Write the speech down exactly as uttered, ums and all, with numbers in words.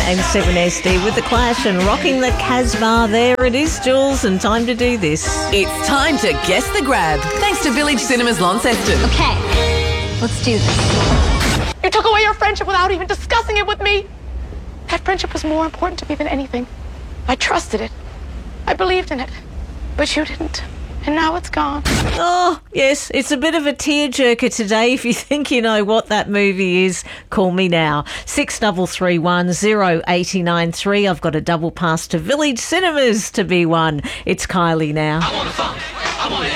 and seven S D with The Clash and rocking the Casbah. There it is, Jules, and time to do this. It's time to guess the grab, thanks to Village Cinemas Launceston. Okay, let's do this. You took away your friendship without even discussing it with me. That friendship was more important to me than anything. I trusted it. I believed in it. But you didn't. And now it's gone. Oh, yes, it's a bit of a tearjerker today. If you think you know what that movie is, call me now. six double three one zero eight nine three. I've got a double pass to Village Cinemas to be won. It's Kylie now. I want to funk. I want to